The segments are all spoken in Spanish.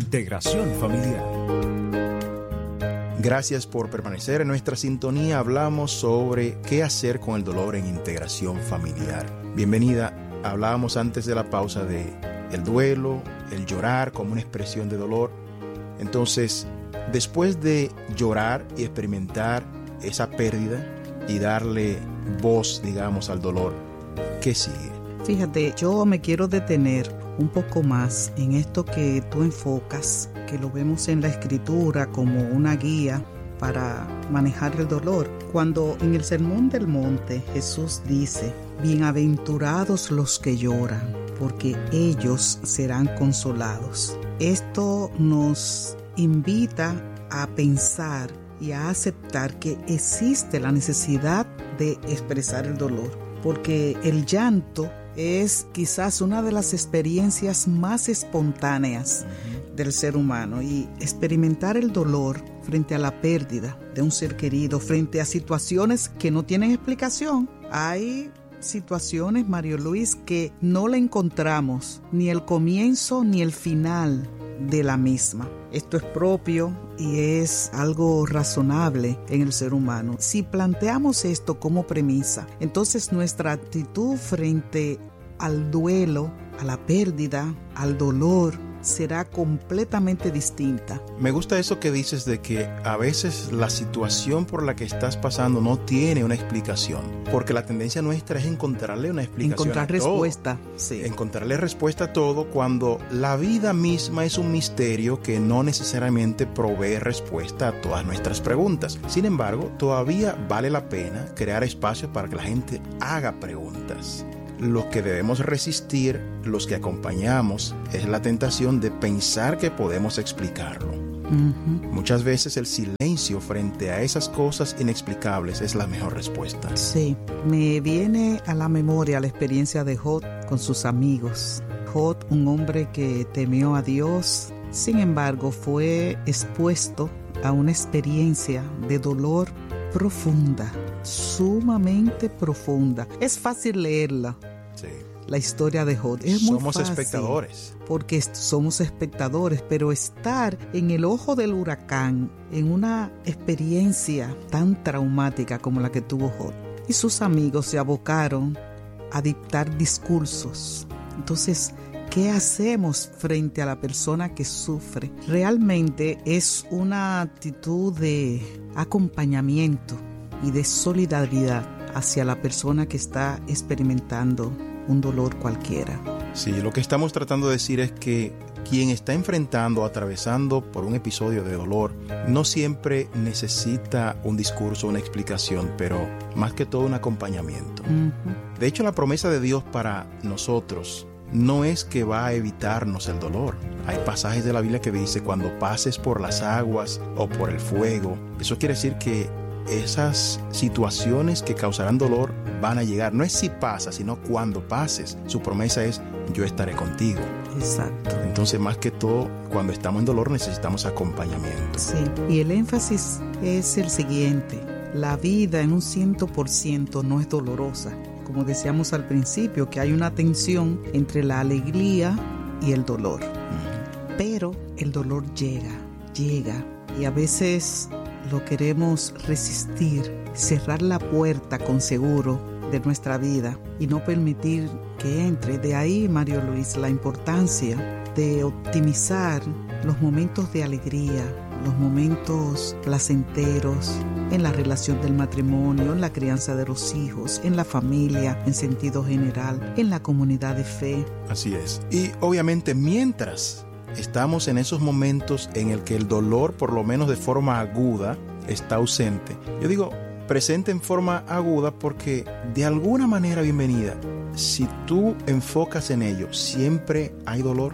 Integración Familiar. Gracias por permanecer en nuestra sintonía. Hablamos sobre qué hacer con el dolor en integración familiar. Bienvenida. Hablábamos antes de la pausa de el duelo, el llorar como una expresión de dolor. Entonces, después de llorar y experimentar esa pérdida y darle voz, digamos, al dolor, ¿qué sigue? Fíjate, yo me quiero detener un poco más en esto que tú enfocas, que lo vemos en la Escritura como una guía para manejar el dolor. Cuando en el Sermón del Monte Jesús dice: bienaventurados los que lloran, porque ellos serán consolados. Esto nos invita a pensar y a aceptar que existe la necesidad de expresar el dolor, porque el llanto es quizás una de las experiencias más espontáneas del ser humano, y experimentar el dolor frente a la pérdida de un ser querido, frente a situaciones que no tienen explicación. Hay situaciones, Mario Luis, que no le encontramos ni el comienzo ni el final de la misma. Esto es propio y es algo razonable en el ser humano. Si planteamos esto como premisa, entonces nuestra actitud frente al duelo, a la pérdida, al dolor, será completamente distinta. Me gusta eso que dices de que a veces la situación por la que estás pasando no tiene una explicación, porque la tendencia nuestra es encontrarle una explicación, encontrar respuesta, sí. Encontrarle respuesta a todo, cuando la vida misma es un misterio que no necesariamente provee respuesta a todas nuestras preguntas. Sin embargo, todavía vale la pena crear espacios para que la gente haga preguntas. Lo que debemos resistir, los que acompañamos, es la tentación de pensar que podemos explicarlo. Muchas veces el silencio frente a esas cosas inexplicables es la mejor respuesta. Sí, me viene a la memoria la experiencia de Job con sus amigos. Job, un hombre que temió a Dios, sin embargo, fue expuesto a una experiencia de dolor profunda, sumamente profunda. Es fácil leerla. Sí. La historia de Job es muy fácil. Somos espectadores. Porque somos espectadores, pero estar en el ojo del huracán, en una experiencia tan traumática como la que tuvo Job, y sus amigos se abocaron a dictar discursos. Entonces, ¿qué hacemos frente a la persona que sufre? Realmente es una actitud de acompañamiento y de solidaridad hacia la persona que está experimentando un dolor cualquiera. Sí, lo que estamos tratando de decir es que quien está enfrentando o atravesando por un episodio de dolor no siempre necesita un discurso, una explicación, pero más que todo un acompañamiento. De hecho, la promesa de Dios para nosotros no es que va a evitarnos el dolor. Hay pasajes de la Biblia que dice: cuando pases por las aguas o por el fuego. Eso quiere decir que esas situaciones que causarán dolor van a llegar. No es si pasa, sino cuando pases. Su promesa es: yo estaré contigo. Exacto. Entonces, más que todo, cuando estamos en dolor necesitamos acompañamiento. Sí, y el énfasis es el siguiente: la vida en un 100% no es dolorosa. Como decíamos al principio, que hay una tensión entre la alegría y el dolor. Pero el dolor llega, y a veces lo queremos resistir, cerrar la puerta con seguro de nuestra vida y no permitir que entre. De ahí, Mario Luis, la importancia de optimizar los momentos de alegría, los momentos placenteros en la relación del matrimonio, en la crianza de los hijos, en la familia en sentido general, en la comunidad de fe. Así es. Y obviamente mientras estamos en esos momentos en el que el dolor, por lo menos de forma aguda, está ausente. Yo digo presente en forma aguda porque de alguna manera, bienvenida, si tú enfocas en ello, siempre hay dolor.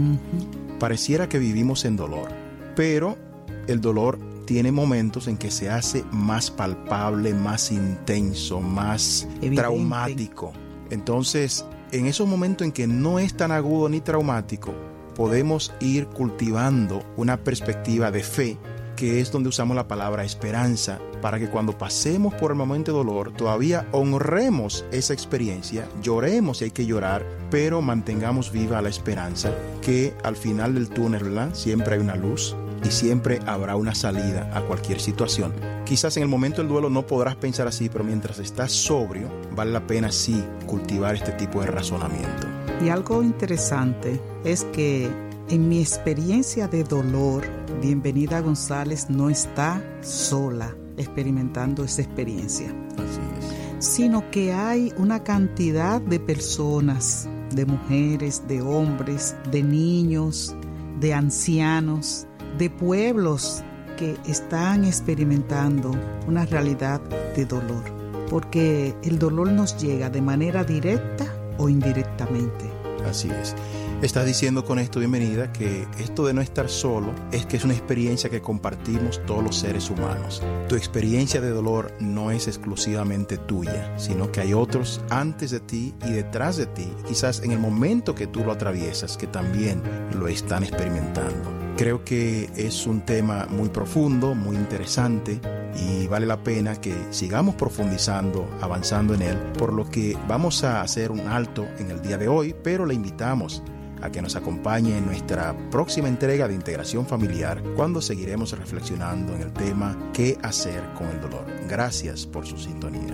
Pareciera que vivimos en dolor, pero el dolor tiene momentos en que se hace más palpable, más intenso, más evidente, traumático. Entonces, en esos momentos en que no es tan agudo ni traumático, podemos ir cultivando una perspectiva de fe que es donde usamos la palabra esperanza, para que cuando pasemos por el momento de dolor, todavía honremos esa experiencia, lloremos si hay que llorar, pero mantengamos viva la esperanza que al final del túnel, ¿verdad?, siempre hay una luz y siempre habrá una salida a cualquier situación. Quizás en el momento del duelo no podrás pensar así, pero mientras estás sobrio, vale la pena sí cultivar este tipo de razonamiento. Y algo interesante es que en mi experiencia de dolor, Bienvenida González no está sola experimentando esa experiencia. Así es. Sino que hay una cantidad de personas, de mujeres, de hombres, de niños, de ancianos, de pueblos que están experimentando una realidad de dolor. Porque el dolor nos llega de manera directa o indirectamente. Así es. Estás diciendo con esto, Bienvenida, que esto de no estar solo es que es una experiencia que compartimos todos los seres humanos. Tu experiencia de dolor no es exclusivamente tuya, sino que hay otros antes de ti y detrás de ti, quizás en el momento que tú lo atraviesas, que también lo están experimentando. Creo que es un tema muy profundo, muy interesante, y vale la pena que sigamos profundizando, avanzando en él, por lo que vamos a hacer un alto en el día de hoy, pero le invitamos a que nos acompañe en nuestra próxima entrega de Integración Familiar, cuando seguiremos reflexionando en el tema ¿qué hacer con el dolor? Gracias por su sintonía.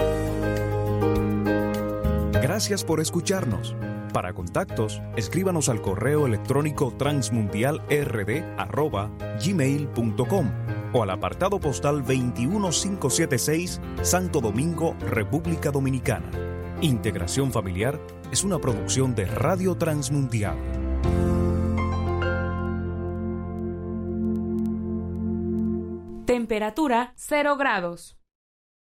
Gracias por escucharnos. Para contactos, escríbanos al correo electrónico transmundialrd@gmail.com o al apartado postal 21576, Santo Domingo, República Dominicana. Integración Familiar es una producción de Radio Transmundial. Temperatura 0 grados.